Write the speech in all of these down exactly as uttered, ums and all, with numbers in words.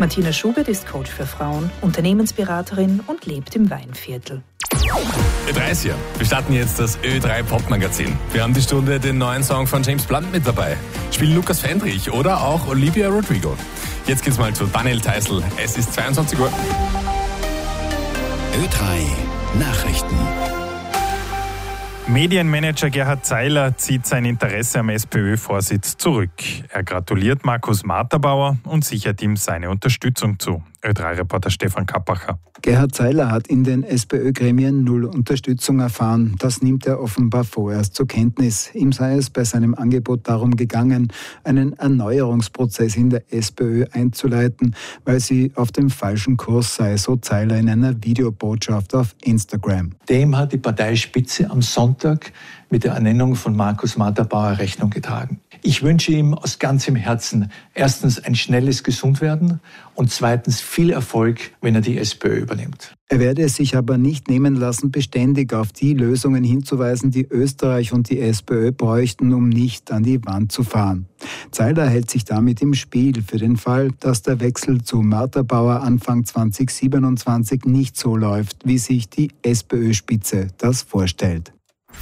Martina Schubert ist Coach für Frauen, Unternehmensberaterin und lebt im Weinviertel. Ö drei ist hier. Wir starten jetzt das Ö drei Pop-Magazin. Wir haben die Stunde den neuen Song von James Blunt mit dabei. Spielen Lukas Fendrich oder auch Olivia Rodrigo. Jetzt geht's mal zu Daniel Theißl. Es ist zweiundzwanzig Uhr. Ö drei Nachrichten. Medienmanager Gerhard Zeiler zieht sein Interesse am SPÖ-Vorsitz zurück. Er gratuliert Markus Marterbauer und sichert ihm seine Unterstützung zu. Ö drei Reporter Stefan Kappacher. Gerhard Zeiler hat in den SPÖ-Gremien null Unterstützung erfahren. Das nimmt er offenbar vorerst zur Kenntnis. Ihm sei es bei seinem Angebot darum gegangen, einen Erneuerungsprozess in der SPÖ einzuleiten, weil sie auf dem falschen Kurs sei, so Zeiler in einer Videobotschaft auf Instagram. Dem hat die Parteispitze am Sonntag mit der Ernennung von Markus Marterbauer Rechnung getragen. Ich wünsche ihm aus ganzem Herzen erstens ein schnelles Gesundwerden und zweitens viel Erfolg, wenn er die SPÖ übernimmt. Er werde es sich aber nicht nehmen lassen, beständig auf die Lösungen hinzuweisen, die Österreich und die SPÖ bräuchten, um nicht an die Wand zu fahren. Zeiler hält sich damit im Spiel für den Fall, dass der Wechsel zu Marterbauer Anfang zwanzig siebenundzwanzig nicht so läuft, wie sich die SPÖ-Spitze das vorstellt.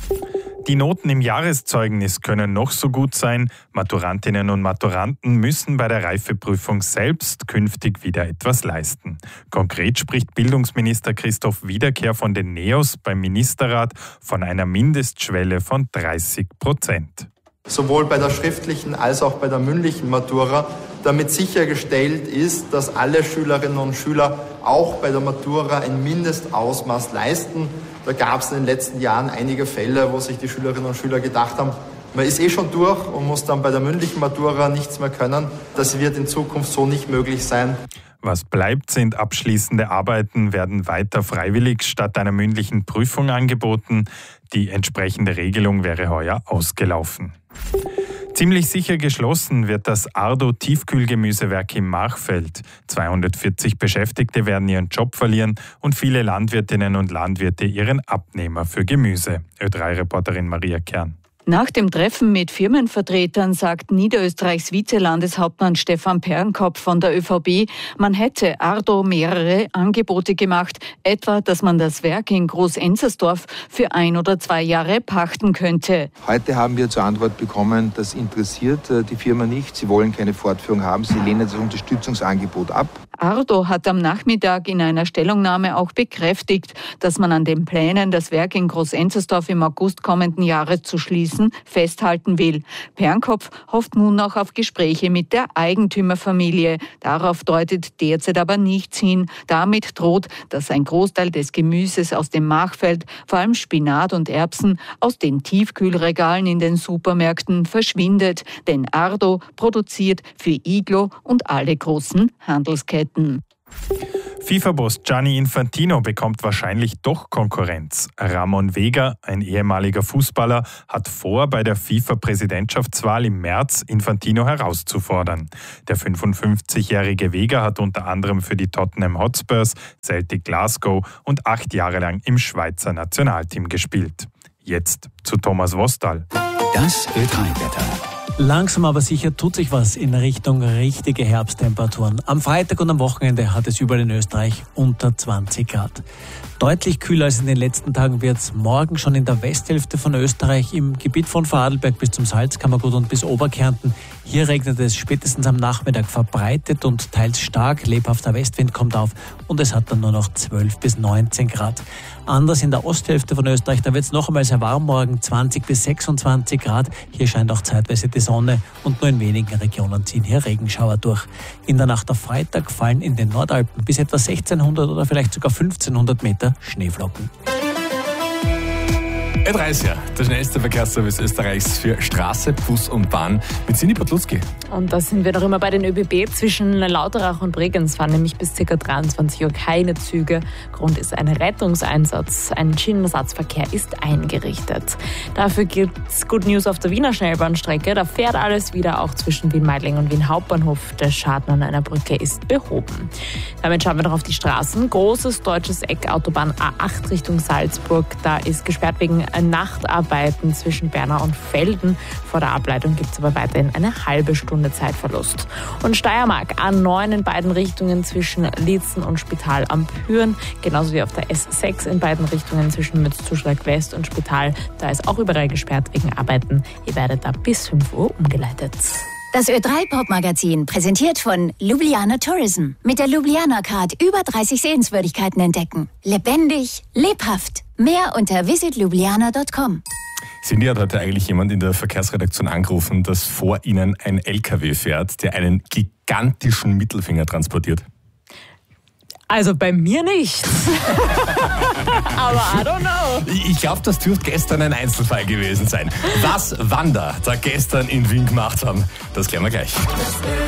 Die Noten im Jahreszeugnis können noch so gut sein. Maturantinnen und Maturanten müssen bei der Reifeprüfung selbst künftig wieder etwas leisten. Konkret spricht Bildungsminister Christoph Wiederkehr von den NEOS beim Ministerrat von einer Mindestschwelle von dreißig Prozent. Sowohl bei der schriftlichen als auch bei der mündlichen Matura, damit sichergestellt ist, dass alle Schülerinnen und Schüler auch bei der Matura ein Mindestausmaß leisten. Da gab es in den letzten Jahren einige Fälle, wo sich die Schülerinnen und Schüler gedacht haben, man ist eh schon durch und muss dann bei der mündlichen Matura nichts mehr können. Das wird in Zukunft so nicht möglich sein. Was bleibt, sind abschließende Arbeiten, werden weiter freiwillig statt einer mündlichen Prüfung angeboten. Die entsprechende Regelung wäre heuer ausgelaufen. Ziemlich sicher geschlossen wird das Ardo-Tiefkühlgemüsewerk im Machfeld. zweihundertvierzig Beschäftigte werden ihren Job verlieren und viele Landwirtinnen und Landwirte ihren Abnehmer für Gemüse. Ö drei Reporterin Maria Kern. Nach dem Treffen mit Firmenvertretern sagt Niederösterreichs Vizelandeshauptmann Stefan Pernkopf von der ÖVP, man hätte Ardo mehrere Angebote gemacht, etwa, dass man das Werk in Groß-Enzersdorf für ein oder zwei Jahre pachten könnte. Heute haben wir zur Antwort bekommen, das interessiert die Firma nicht, sie wollen keine Fortführung haben, sie lehnen das Unterstützungsangebot ab. Ardo hat am Nachmittag in einer Stellungnahme auch bekräftigt, dass man an den Plänen, das Werk in Groß-Enzersdorf im August kommenden Jahres zu schließen, festhalten will. Pernkopf hofft nun noch auf Gespräche mit der Eigentümerfamilie. Darauf deutet derzeit aber nichts hin. Damit droht, dass ein Großteil des Gemüses aus dem Machfeld, vor allem Spinat und Erbsen, aus den Tiefkühlregalen in den Supermärkten verschwindet. Denn Ardo produziert für Iglo und alle großen Handelsketten. FIFA-Boss Gianni Infantino bekommt wahrscheinlich doch Konkurrenz. Ramon Vega, ein ehemaliger Fußballer, hat vor, bei der FIFA-Präsidentschaftswahl im März Infantino herauszufordern. Der fünfundfünfzigjährige Vega hat unter anderem für die Tottenham Hotspurs, Celtic Glasgow und acht Jahre lang im Schweizer Nationalteam gespielt. Jetzt zu Thomas Wostal. Das Ö drei Wetter. Langsam aber sicher tut sich was in Richtung richtige Herbsttemperaturen. Am Freitag und am Wochenende hat es überall in Österreich unter zwanzig Grad. Deutlich kühler als in den letzten Tagen wird es morgen schon in der Westhälfte von Österreich, im Gebiet von Vorarlberg bis zum Salzkammergut und bis Oberkärnten. Hier regnet es spätestens am Nachmittag verbreitet und teils stark. Lebhafter Westwind kommt auf und es hat dann nur noch zwölf bis neunzehn Grad. Anders in der Osthälfte von Österreich, da wird es noch einmal sehr warm morgen, zwanzig bis sechsundzwanzig Grad. Hier scheint auch zeitweise die Sonne und nur in wenigen Regionen ziehen hier Regenschauer durch. In der Nacht auf Freitag fallen in den Nordalpen bis etwa sechzehnhundert oder vielleicht sogar fünfzehnhundert Meter Schneeflocken. Ö drei ist ja der schnellste Verkehrsservice Österreichs für Straße, Bus und Bahn mit Sini Podlutzki. Und da sind wir noch immer bei den ÖBB. Zwischen Lauterach und Bregenz fahren nämlich bis ca. dreiundzwanzig Uhr keine Züge. Grund ist ein Rettungseinsatz. Ein Schienenersatzverkehr ist eingerichtet. Dafür gibt es Good News auf der Wiener Schnellbahnstrecke. Da fährt alles wieder, auch zwischen Wien-Meidling und Wien Hauptbahnhof. Der Schaden an einer Brücke ist behoben. Damit schauen wir noch auf die Straßen. Großes deutsches Eck, Autobahn A acht Richtung Salzburg. Da ist gesperrt wegen Nachtarbeiten zwischen Bernau und Velden. Vor der Ableitung gibt es aber weiterhin eine halbe Stunde Zeitverlust. Und Steiermark A neun in beiden Richtungen zwischen Liezen und Spital am Pyhrn, genauso wie auf der S sechs in beiden Richtungen zwischen Mützzuschlag West und Spital. Da ist auch überall gesperrt wegen Arbeiten. Ihr werdet da bis fünf Uhr umgeleitet. Das Ö drei Popmagazin präsentiert von Ljubljana Tourism. Mit der Ljubljana Card über dreißig Sehenswürdigkeiten entdecken. Lebendig, lebhaft. Mehr unter visit ljubljana punkt com. Cindy, hat heute eigentlich jemand in der Verkehrsredaktion angerufen, dass vor Ihnen ein L K W fährt, der einen gigantischen Mittelfinger transportiert? Also bei mir nicht. Aber I don't know. Ich glaube, das dürfte gestern ein Einzelfall gewesen sein. Was Wander da gestern in Wien gemacht haben, das klären wir gleich.